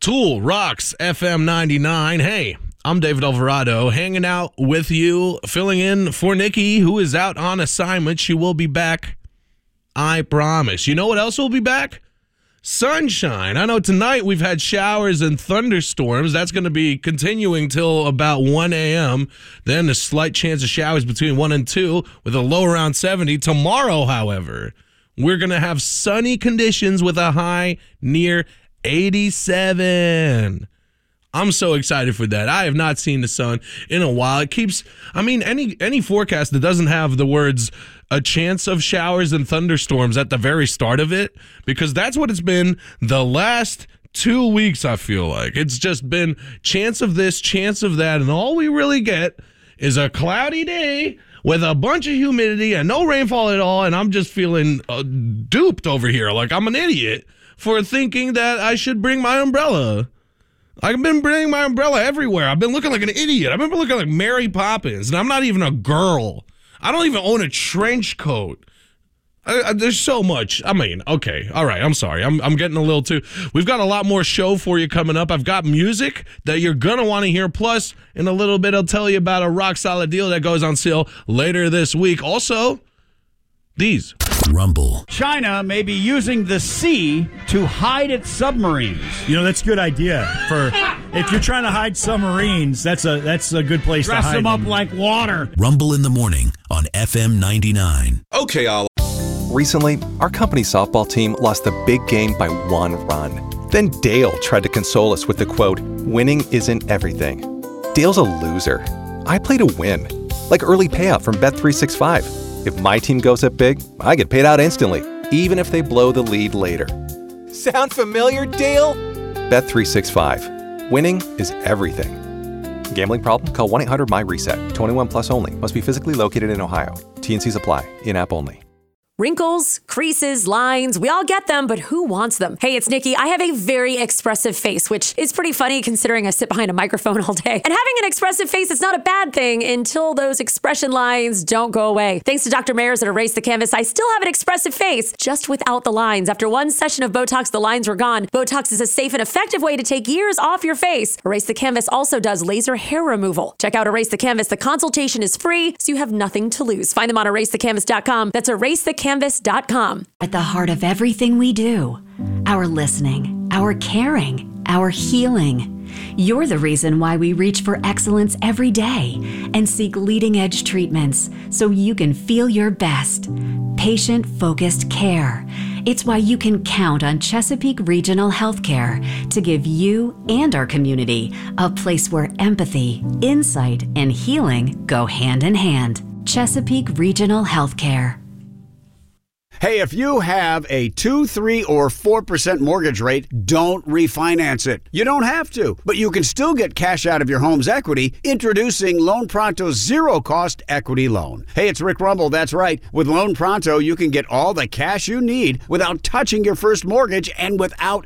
Tool rocks FM 99. Hey, I'm David Alvarado, hanging out with you, filling in for Nikki, who is out on assignment. She will be back, I promise. You know what else will be back? Sunshine. I know tonight we've had showers and thunderstorms. That's going to be continuing till about 1 a.m. Then a slight chance of showers between 1 and 2 with a low around 70. Tomorrow, however, we're going to have sunny conditions with a high near 87. I'm so excited for that. I have not seen the sun in a while. It keeps, any forecast that doesn't have the words a chance of showers and thunderstorms at the very start of it, because that's what it's been the last 2 weeks, I feel like. It's just been chance of this, chance of that, and all we really get is a cloudy day with a bunch of humidity and no rainfall at all, and I'm just feeling duped over here. Like I'm an idiot for thinking that I should bring my umbrella. I've been bringing my umbrella everywhere. I've been looking like an idiot. I've been looking like Mary Poppins, and I'm not even a girl. I don't even own a trench coat. There's so much. Okay. All right. I'm sorry. I'm getting a little too. We've got a lot more show for you coming up. I've got music that you're going to want to hear. Plus, in a little bit, I'll tell you about a rock solid deal that goes on sale later this week. Also, these. Rumble. China may be using the sea to hide its submarines. You know, that's a good idea. For if you're trying to hide submarines, that's a good place to hide them. Dress them up like water. Rumble in the morning on FM 99. Okay, all. Recently, our company softball team lost the big game by 1 run. Then Dale tried to console us with the quote, "Winning isn't everything." Dale's a loser. I play to win. Like early payout from Bet365. If my team goes up big, I get paid out instantly, even if they blow the lead later. Sound familiar, Dale? Bet365. Winning is everything. Gambling problem? Call 1-800-MY-RESET. 21 plus only. Must be physically located in Ohio. T&Cs apply. In-app only. Wrinkles, creases, lines, we all get them, but who wants them? Hey, it's Nikki. I have a very expressive face, which is pretty funny considering I sit behind a microphone all day. And having an expressive face is not a bad thing until those expression lines don't go away. Thanks to Dr. Mayers at Erase the Canvas, I still have an expressive face, just without the lines. After one session of Botox, the lines were gone. Botox is a safe and effective way to take years off your face. Erase the Canvas also does laser hair removal. Check out Erase the Canvas. The consultation is free, so you have nothing to lose. Find them on erasethecanvas.com. That's erasethecanvas.com. At the heart of everything we do, our listening, our caring, our healing. You're the reason why we reach for excellence every day and seek leading-edge treatments so you can feel your best. Patient-focused care. It's why you can count on Chesapeake Regional Healthcare to give you and our community a place where empathy, insight, and healing go hand in hand. Chesapeake Regional Healthcare. Hey, if you have a 2, 3, or 4% mortgage rate, don't refinance it. You don't have to, but you can still get cash out of your home's equity. Introducing Loan Pronto's zero-cost equity loan. Hey, it's Rick Rumble, that's right. With Loan Pronto, you can get all the cash you need without touching your first mortgage and without